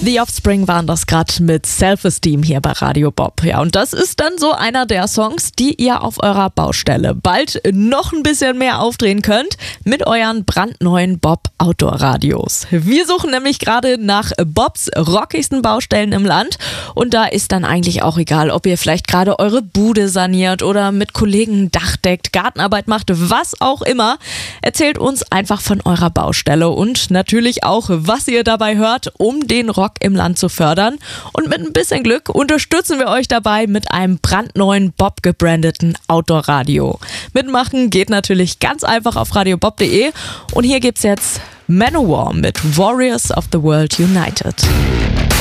The Offspring waren das gerade mit Self-Esteem hier bei Radio Bob. Ja, und das ist dann so einer der Songs, die ihr auf eurer Baustelle bald noch ein bisschen mehr aufdrehen könnt mit euren brandneuen Bob Outdoor Radios. Wir suchen nämlich gerade nach Bobs rockigsten Baustellen im Land und da ist dann eigentlich auch egal, ob ihr vielleicht gerade eure Bude saniert oder mit Kollegen ein Dach deckt, Gartenarbeit macht, was auch immer. Erzählt uns einfach von eurer Baustelle und natürlich auch, was ihr dabei hört, um den Rock im Land zu fördern. Und mit ein bisschen Glück unterstützen wir euch dabei mit einem brandneuen Bob gebrandeten Outdoor-Radio. Mitmachen geht natürlich ganz einfach auf radiobob.de und hier gibt's jetzt Manowar mit Warriors of the World United.